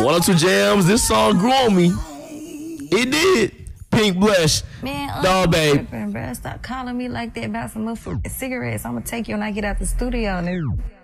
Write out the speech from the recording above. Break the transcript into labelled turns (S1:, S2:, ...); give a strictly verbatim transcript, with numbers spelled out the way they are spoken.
S1: One or two jams. This song grew on me. It did. Pink Blush.
S2: Man,
S1: Dog babe.
S2: Bro, stop calling me like that about some motherfucking cigarettes. I'm gonna take you when I get out the studio, nigga.